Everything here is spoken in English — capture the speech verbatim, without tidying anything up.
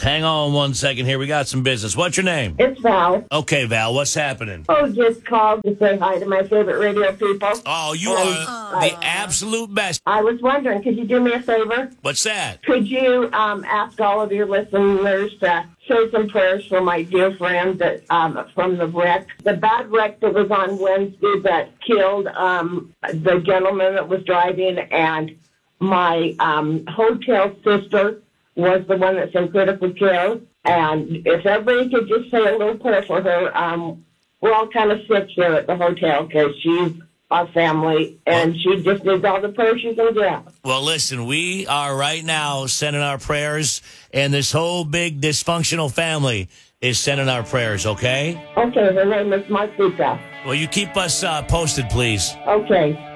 Hang on one second here. We got some business. What's your name? It's Val. Okay, Val, what's happening? Oh, just called to say hi to my favorite radio people. Oh, you And, are uh, the absolute best. I was wondering, could you do me a favor? What's that? Could you um, ask all of your listeners to say some prayers for my dear friend that um, from the wreck, the bad wreck that was on Wednesday that killed um, the gentleman that was driving, and my um, hotel sister was the one that's in critical care. And if everybody could just say a little prayer for her, um, we're all kind of sick here at the hotel because she's our family, and she just needs all the prayers she can get. Well, listen, we are right now sending our prayers, and this whole big dysfunctional family is sending our prayers, okay? Okay, her name is Marquita. Well, you keep us uh, posted, please. Okay.